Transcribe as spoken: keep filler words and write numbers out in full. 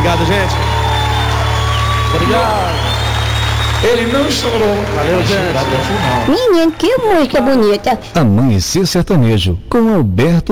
Obrigado, gente. Obrigado. Ele não chorou. Valeu, gente. Menino, que música bonita. Amanhecer Sertanejo, com Alberto